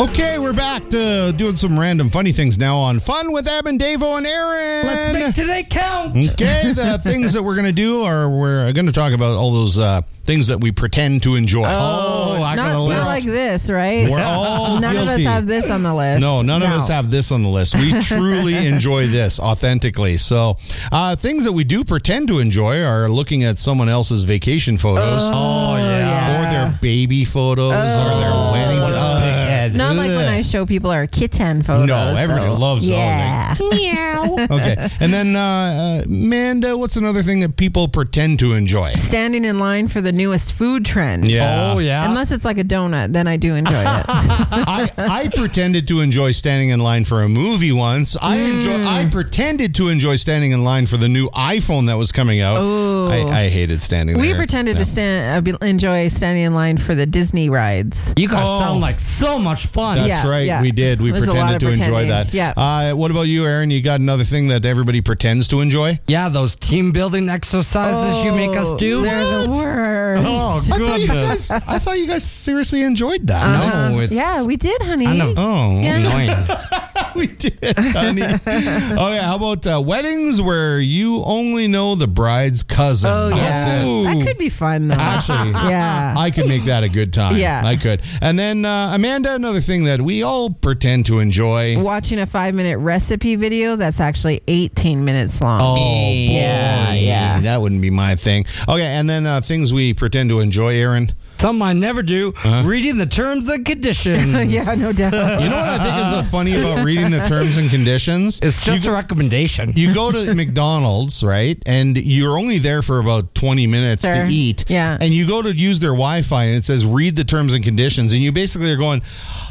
Okay, we're back to doing some random funny things now on Fun with Ab and Davo and Aaron. Let's make today count. Okay, the things that we're going to do are we're going to talk about all those things that we pretend to enjoy. I got a Not list. like this, right? We're all None guilty. of us have this on the list. No, none of us have this on the list. We truly enjoy this authentically. So, things that we do pretend to enjoy are looking at someone else's vacation photos. Oh, yeah. Or their baby photos or their wedding. Not like when I show people our kitten photos. No, everybody loves yeah. those. Meow. Okay. And then, Amanda, what's another thing that people pretend to enjoy? Standing in line for the newest food trend. Yeah. Oh, yeah. Unless it's like a donut, then I do enjoy it. I pretended to enjoy standing in line for a movie once. I pretended to enjoy standing in line for the new iPhone that was coming out. Ooh. I hated standing there. We pretended to enjoy standing in line for the Disney rides. You guys sound like so much fun. That's Yeah, right. yeah. We did. We There's a lot pretended of to enjoy pretending. that. Yeah. What about you, Aaron? You got another thing that everybody pretends to enjoy? Yeah, those team building exercises you make us do. They're the worst. Oh, goodness. I thought you guys seriously enjoyed that. No, it's Yeah, we did, honey. kind of Oh, Yeah. annoying. we did, honey. Oh, yeah. How about weddings where you only know the bride's cousin? Oh, yeah. That's it. That could be fun, though. Actually, Yeah. I could make that a good time. Yeah. I could. And then, Amanda, another thing that we all pretend to enjoy. Watching a 5-minute recipe video that's actually 18 minutes long. Oh, Yeah. That wouldn't be my thing. Okay, and then things we pretend to enjoy, Aaron. Something I never do, reading the terms and conditions. Yeah, no doubt. You know what I think is funny about reading the terms and conditions? It's just a recommendation. You go to McDonald's, right? And you're only there for about 20 minutes Sure. to eat. Yeah. And you go to use their Wi-Fi and it says read the terms and conditions. And you basically are going,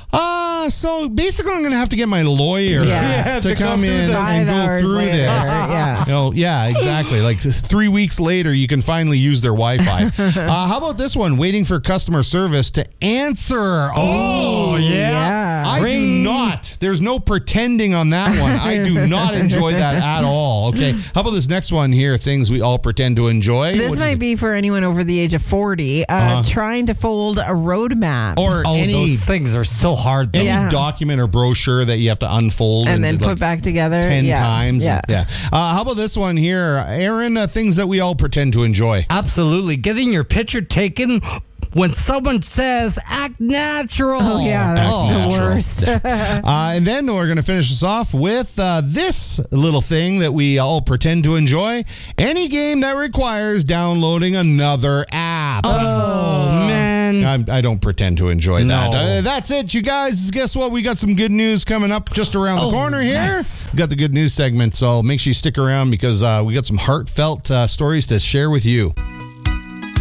so basically I'm going to have to get my lawyer Yeah. to come through in this. and 5 go hours through later. this. Yeah. Yeah, exactly. Like 3 weeks later, you can finally use their Wi-Fi. How about this one? Waiting for customer service to answer. Oh, yeah. I do not. There's no pretending on that one. I do not enjoy that at all. Okay. How about this next one here? Things we all pretend to enjoy. This might be for anyone over the age of 40. Trying to fold a roadmap. or any those things are so hard, though. Yeah. document or brochure that you have to unfold and then like put back together 10 times. Yeah. How about this one here, Aaron? Things that we all pretend to enjoy. Absolutely. Getting your picture taken when someone says, act natural. Oh, yeah, that's the worst. And then we're going to finish this off with this little thing that we all pretend to enjoy. Any game that requires downloading another app. Oh, man. I don't pretend to enjoy that. No. That's it, you guys. Guess what? We got some good news coming up just around the corner here. yes. We got the good news segment, so make sure you stick around because we got some heartfelt stories to share with you.